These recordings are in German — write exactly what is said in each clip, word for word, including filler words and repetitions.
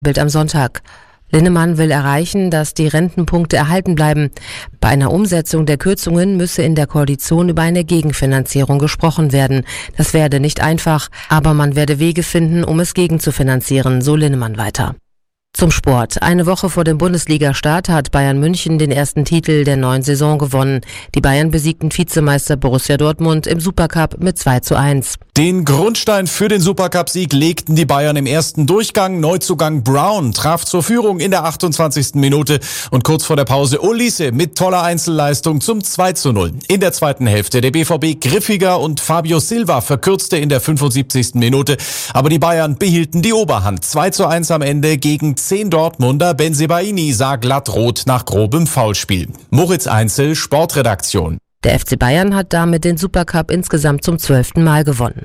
Bild am Sonntag. Linnemann will erreichen, dass die Rentenpunkte erhalten bleiben. Bei einer Umsetzung der Kürzungen müsse in der Koalition über eine Gegenfinanzierung gesprochen werden. Das werde nicht einfach, aber man werde Wege finden, um es gegenzufinanzieren, so Linnemann weiter. Zum Sport. Eine Woche vor dem Bundesliga-Start hat Bayern München den ersten Titel der neuen Saison gewonnen. Die Bayern besiegten Vizemeister Borussia Dortmund im Supercup mit zwei zu eins. Den Grundstein für den Supercup-Sieg legten die Bayern im ersten Durchgang. Neuzugang Brown traf zur Führung in der achtundzwanzigsten Minute und kurz vor der Pause Olise mit toller Einzelleistung zum zwei zu null. In der zweiten Hälfte der B V B griffiger und Fabio Silva verkürzte in der fünfundsiebzigsten Minute. Aber die Bayern behielten die Oberhand. zwei zu eins am Ende gegen zehn Dortmunder. Bensebaini sah glatt rot nach grobem Foulspiel. Moritz Einzel, Sportredaktion. Der F C Bayern hat damit den Supercup insgesamt zum zwölften Mal gewonnen.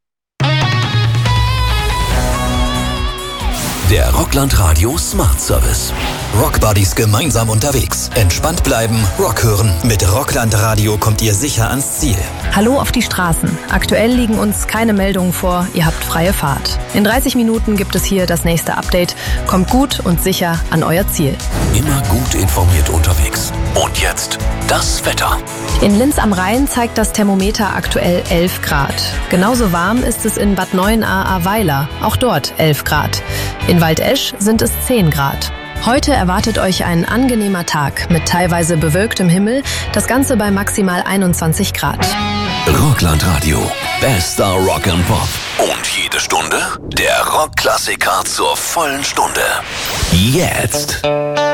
Der Rockland Radio Smart Service. Rockbuddies gemeinsam unterwegs. Entspannt bleiben, Rock hören. Mit Rockland Radio kommt ihr sicher ans Ziel. Hallo auf die Straßen. Aktuell liegen uns keine Meldungen vor. Ihr habt freie Fahrt. In dreißig Minuten gibt es hier das nächste Update. Kommt gut und sicher an euer Ziel. Immer gut informiert unterwegs. Und jetzt das Wetter. In Linz am Rhein zeigt das Thermometer aktuell elf Grad. Genauso warm ist es in Bad Neuenahr-Ahrweiler. Auch dort elf Grad. In Waldesch sind es zehn Grad. Heute erwartet euch ein angenehmer Tag mit teilweise bewölktem Himmel, das Ganze bei maximal einundzwanzig Grad. Rockland Radio, bester Rock and Pop. Und jede Stunde der Rockklassiker zur vollen Stunde. Jetzt.